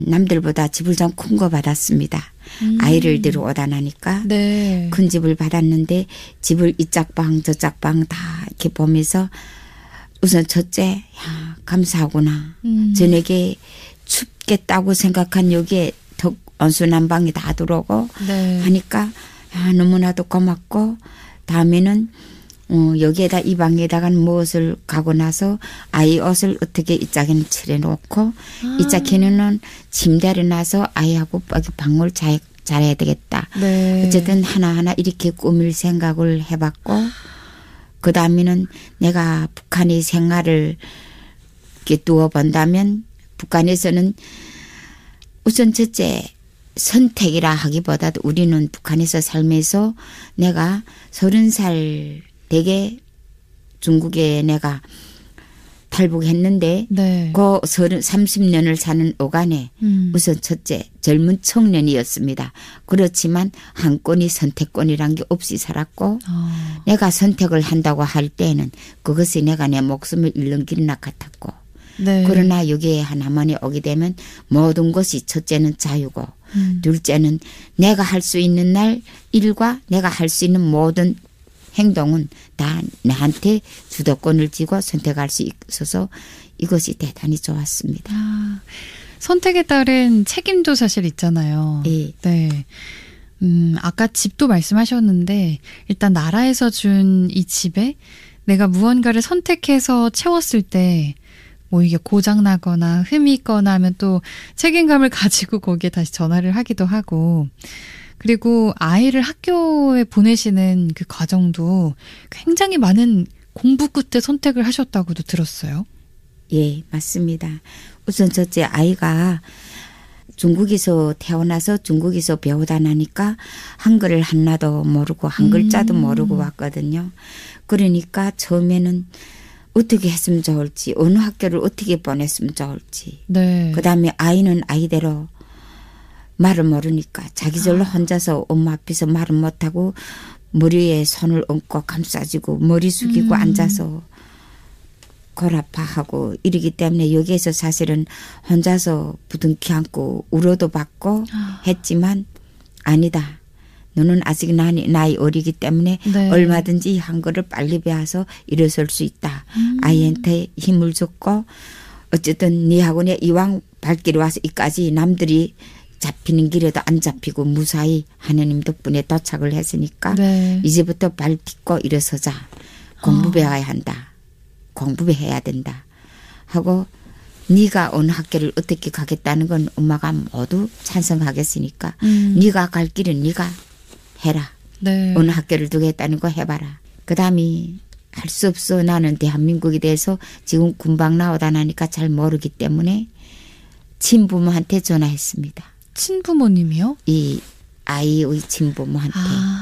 남들보다 집을 좀 큰 거 받았습니다. 아이를 데려오다 나니까 네. 큰 집을 받았는데 집을 이 짝방 저 짝방 다 이렇게 보면서 우선 첫째 야 감사하구나. 저녁에 춥겠다고 생각한 여기에 더 온수난방이 다 들어오고 네. 하니까 야, 너무나도 고맙고 다음에는 여기에다 이 방에다가 무엇을 가고 나서 아이 옷을 어떻게 이 짝에는 차려놓고 이 짝에는 침대를 놔서 아이하고 방을 잘해야 되겠다. 네. 어쨌든 하나하나 이렇게 꾸밀 생각을 해봤고 그 다음에는 내가 북한의 생활을 이렇게 두어 본다면 북한에서는 우선 첫째 선택이라 하기보다도 우리는 북한에서 살면서 내가 30살 되게 중국에 내가 탈북했는데 네. 그 30년을 사는 오간에 우선 첫째 젊은 청년이었습니다. 그렇지만 한권이 선택권이란 게 없이 살았고 내가 선택을 한다고 할 때는 그것이 내가 내 목숨을 잃는 길이나 같았고 네. 그러나 여기에 하나만에 오게 되면 모든 것이 첫째는 자유고 둘째는 내가 할 수 있는 날 일과 내가 할 수 있는 모든 행동은 다 나한테 주도권을 쥐고 선택할 수 있어서 이것이 대단히 좋았습니다. 선택에 따른 책임도 사실 있잖아요. 예. 네. 아까 집도 말씀하셨는데 일단 나라에서 준 이 집에 내가 무언가를 선택해서 채웠을 때 뭐 이게 고장나거나 흠이 있거나 하면 또 책임감을 가지고 거기에 다시 전화를 하기도 하고 그리고 아이를 학교에 보내시는 그 과정도 굉장히 많은 공부 끝에 선택을 하셨다고도 들었어요. 예, 맞습니다. 우선 첫째 아이가 중국에서 태어나서 중국에서 배우다 나니까 한글을 하나도 모르고 한 글자도 모르고 왔거든요. 그러니까 처음에는 어떻게 했으면 좋을지 어느 학교를 어떻게 보냈으면 좋을지 네. 그다음에 아이는 아이대로 말을 모르니까 자기절로 혼자서 엄마 앞에서 말을 못하고 머리에 손을 얹고 감싸주고 머리 숙이고 앉아서 골아파하고 이러기 때문에 여기에서 사실은 혼자서 부둥켜 안고 울어도 받고 했지만 아니다. 너는 아직 나이 어리기 때문에 네. 얼마든지 한글을 빨리 배워서 일어설 수 있다. 아이한테 힘을 줬고 어쨌든 네 학원에 이왕 발길이 와서 이까지 남들이 잡히는 길에도 안 잡히고 무사히 하느님 덕분에 도착을 했으니까 네. 이제부터 발 딛고 일어서자. 공부 배워야 한다. 공부 해야 된다. 하고 네가 어느 학교를 어떻게 가겠다는 건 엄마가 모두 찬성하겠으니까 네가 갈 길은 네가 해라. 네. 어느 학교를 두겠다는 거 해봐라. 그다음에 할 수 없어. 나는 대한민국에 대해서 지금 군방 나오다 나니까 잘 모르기 때문에 친부모한테 전화했습니다. 친부모님이요? 이 아이의 친부모한테.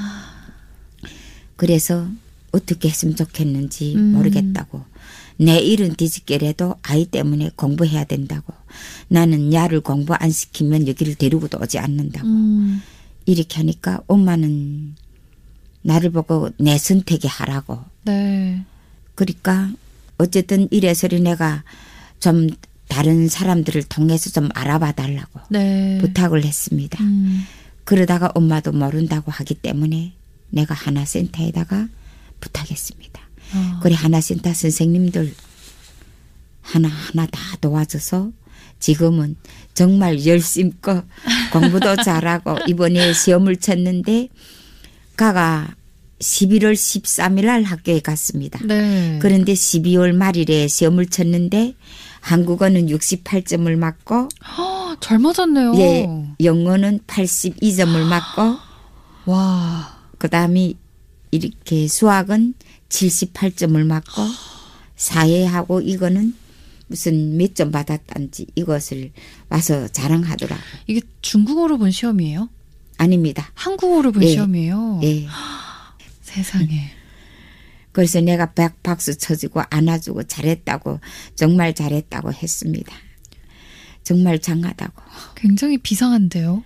그래서 어떻게 했으면 좋겠는지 모르겠다고. 내 일은 뒤집게라도 아이 때문에 공부해야 된다고. 나는 야를 공부 안 시키면 여기를 데리고도 오지 않는다고. 이렇게 하니까 엄마는 나를 보고 내 선택이 하라고. 네. 그러니까 어쨌든 이래서리 내가 좀 다른 사람들을 통해서 좀 알아봐 달라고 네. 부탁을 했습니다. 그러다가 엄마도 모른다고 하기 때문에 내가 하나센터에다가 부탁했습니다. 그래 하나센터 선생님들 하나하나 다 도와줘서 지금은 정말 열심껏 공부도 잘하고 이번에 시험을 쳤는데 가가 11월 13일 날 학교에 갔습니다. 네. 그런데 12월 말일에 시험을 쳤는데 한국어는 68점을 맞고 잘 맞았네요. 예, 영어는 82점을 맞고 와. 그다음에 이렇게 수학은 78점을 맞고 사회하고 이거는 무슨 몇 점 받았단지 이것을 와서 자랑하더라고요. 이게 중국어로 본 시험이에요? 아닙니다. 한국어로 본 예. 시험이에요? 예. 세상에. 그래서 내가 박수 쳐주고 안아주고 잘했다고 정말 잘했다고 했습니다. 정말 장하다고. 굉장히 비상한데요?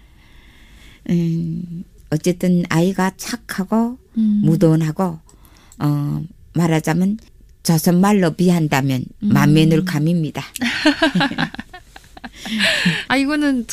어쨌든 아이가 착하고 무던하고 말하자면 조선말로 비한다면 만면을 감입니다. 아, 이거는